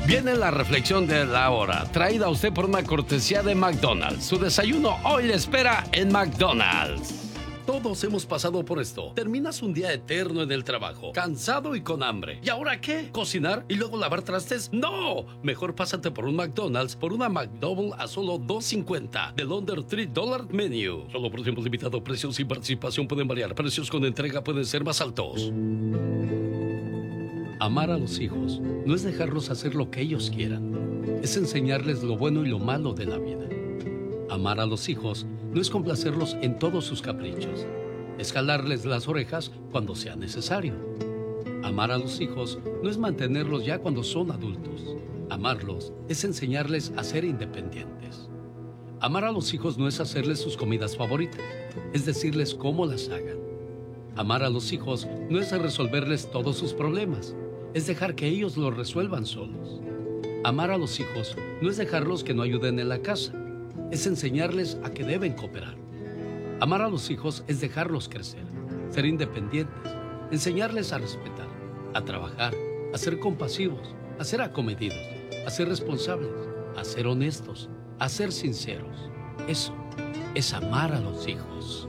Viene la reflexión de la hora, traída a usted por una cortesía de McDonald's. Su desayuno hoy le espera en McDonald's. Todos hemos pasado por esto. Terminas un día eterno en el trabajo, cansado y con hambre. ¿Y ahora qué? ¿Cocinar y luego lavar trastes? ¡No! Mejor pásate por un McDonald's por una McDouble a solo $2.50 del Under $3 Menu. Solo por tiempo limitado. Precios sin participación pueden variar. Precios con entrega pueden ser más altos. Amar a los hijos no es dejarlos hacer lo que ellos quieran. Es enseñarles lo bueno y lo malo de la vida. Amar a los hijos no es complacerlos en todos sus caprichos. Es jalarles las orejas cuando sea necesario. Amar a los hijos no es mantenerlos ya cuando son adultos. Amarlos es enseñarles a ser independientes. Amar a los hijos no es hacerles sus comidas favoritas, es decirles cómo las hagan. Amar a los hijos no es resolverles todos sus problemas, es dejar que ellos los resuelvan solos. Amar a los hijos no es dejarlos que no ayuden en la casa, es enseñarles a que deben cooperar. Amar a los hijos es dejarlos crecer, ser independientes, enseñarles a respetar, a trabajar, a ser compasivos, a ser acomedidos, a ser responsables, a ser honestos, a ser sinceros. Eso es amar a los hijos.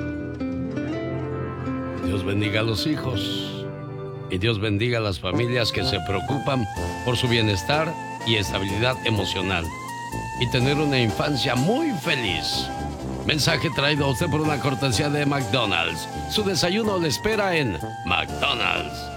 Dios bendiga a los hijos y Dios bendiga a las familias que se preocupan por su bienestar y estabilidad emocional y tener una infancia muy feliz. Mensaje traído a usted por una cortesía de McDonald's. Su desayuno le espera en McDonald's.